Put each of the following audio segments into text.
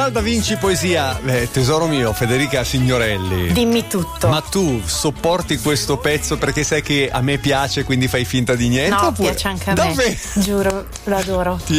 Leonardo da Vinci Poesia. Tesoro mio, Federica Signorelli. Dimmi tutto. Ma tu sopporti questo pezzo perché sai che a me piace, quindi fai finta di niente? No, oppure... piace anche a Davvero? me. Giuro, lo adoro. Ti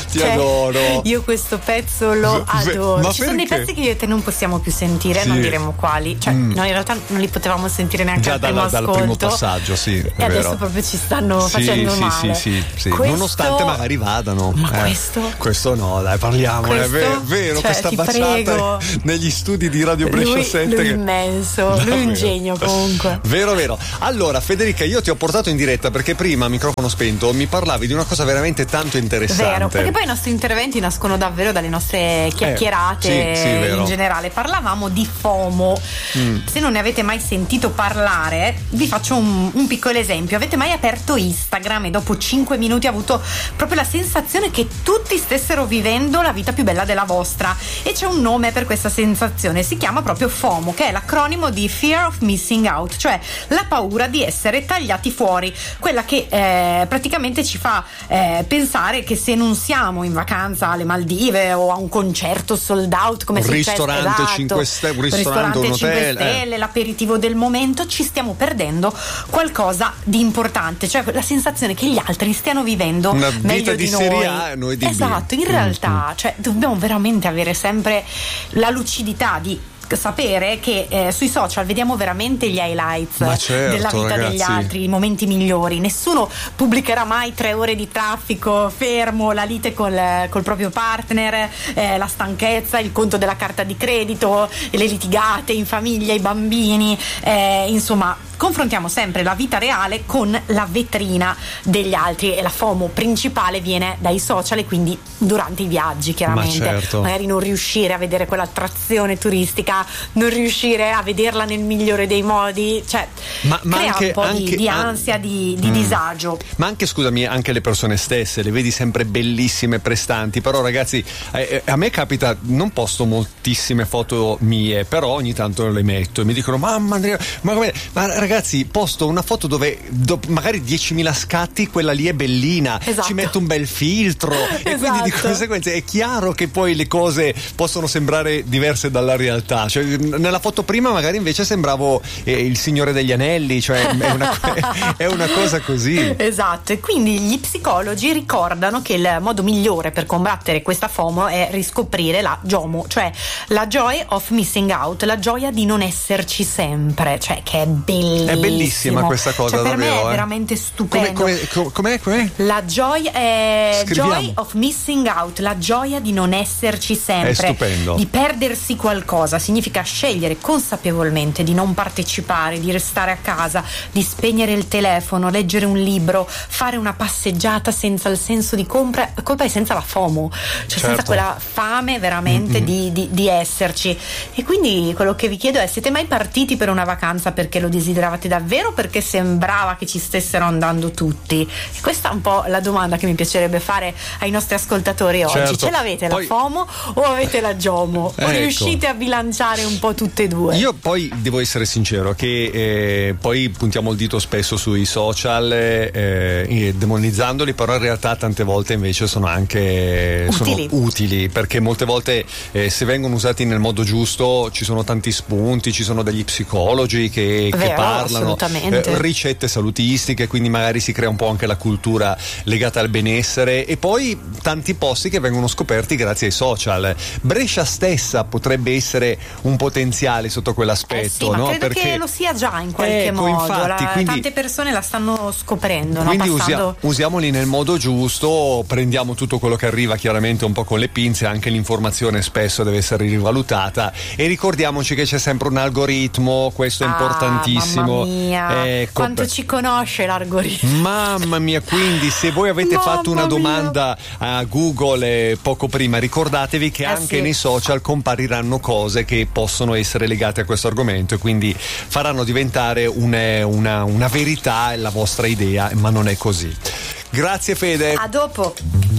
adoro. Io questo pezzo lo adoro. Ma ci sono dei pezzi che io e te non possiamo più sentire, sì. Non diremo quali. Cioè, noi in realtà non li potevamo sentire neanche già al primo ascolto. dal primo passaggio, sì. E adesso proprio ci stanno facendo male. Sì. Questo... Nonostante magari vadano. Ma questo no, dai, parliamone. È vero, cioè, questa baciata negli studi di Radio Brescia 7. Lui immenso, lui è un genio comunque. Vero. Allora, Federica, io ti ho portato in diretta perché prima, a microfono spento, mi parlavi di una cosa veramente tanto interessante. Vero, perché poi i nostri interventi nascono davvero dalle nostre chiacchierate in generale. Parlavamo di FOMO. Se non ne avete mai sentito parlare, vi faccio un piccolo esempio. Avete mai aperto Instagram e dopo 5 minuti avuto proprio la sensazione che tutti stessero vivendo la vita più bella della vostra? E c'è un nome per questa sensazione, si chiama proprio FOMO, che è l'acronimo di Fear of Missing Out, cioè la paura di essere tagliati fuori, quella che praticamente ci fa pensare che se non siamo in vacanza alle Maldive o a un concerto sold out come un ristorante 5 stelle, un ristorante, un hotel, 5 stelle, l'aperitivo del momento, ci stiamo perdendo qualcosa di importante, cioè la sensazione che gli altri stiano vivendo una vita meglio di di Serie noi. A e noi di Esatto, B. in realtà cioè, dobbiamo veramente avere sempre la lucidità di sapere che sui social vediamo veramente gli highlights della vita degli altri, i momenti migliori. Nessuno pubblicherà mai 3 ore di traffico fermo, la lite col proprio partner, la stanchezza, il conto della carta di credito, le litigate in famiglia, i bambini, insomma confrontiamo sempre la vita reale con la vetrina degli altri, e la FOMO principale viene dai social e quindi durante i viaggi, chiaramente. Magari non riuscire a vedere quell'attrazione turistica, non riuscire a vederla nel migliore dei modi, cioè crea un po' di ansia, di disagio. Ma anche, scusami, anche le persone stesse le vedi sempre bellissime, prestanti, però ragazzi, a me capita, non posto moltissime foto mie, però ogni tanto le metto e mi dicono mamma Andrea, ma ragazzi, posto una foto dove magari 10.000 scatti, quella lì è bellina, ci metto un bel filtro e quindi di conseguenza è chiaro che poi le cose possono sembrare diverse dalla realtà. Cioè, nella foto prima magari invece sembravo il Signore degli Anelli, cioè è una cosa così. Esatto, e quindi gli psicologi ricordano che il modo migliore per combattere questa FOMO è riscoprire la JOMO, cioè la joy of missing out, la gioia di non esserci sempre, cioè che è bellissimo. È bellissima questa cosa, cioè, per davvero, me è veramente stupendo. Com'è? La joy è joy of missing out, la gioia di non esserci sempre. È stupendo. Di perdersi qualcosa, significa scegliere consapevolmente di non partecipare, di restare a casa, di spegnere il telefono, leggere un libro, fare una passeggiata senza il senso di colpa e senza la FOMO, cioè senza quella fame veramente di esserci. E quindi quello che vi chiedo è: siete mai partiti per una vacanza perché lo desideravate davvero, perché sembrava che ci stessero andando tutti? E questa è un po' la domanda che mi piacerebbe fare ai nostri ascoltatori oggi. Ce l'avete la FOMO o avete la JOMO? O riuscite a bilanciare un po' tutte e due? Io poi devo essere sincero che poi puntiamo il dito spesso sui social demonizzandoli, però in realtà tante volte invece sono anche utili, perché molte volte se vengono usati nel modo giusto ci sono tanti spunti, ci sono degli psicologi che parlano, ricette salutistiche, quindi magari si crea un po' anche la cultura legata al benessere, e poi tanti posti che vengono scoperti grazie ai social. Brescia stessa potrebbe essere un potenziale sotto quell'aspetto, ma no? credo Perché che lo sia già in qualche modo. Infatti, quindi, tante persone la stanno scoprendo, quindi no? usiamoli nel modo giusto, prendiamo tutto quello che arriva chiaramente un po' con le pinze, anche l'informazione spesso deve essere rivalutata, e ricordiamoci che c'è sempre un algoritmo, questo è importantissimo. Mamma mia, quanto ci conosce l'algoritmo. Mamma mia, quindi se voi avete fatto una domanda a Google poco prima, ricordatevi che anche nei social compariranno cose che possono essere legate a questo argomento e quindi faranno diventare una verità la vostra idea, ma non è così. Grazie Fede. A dopo.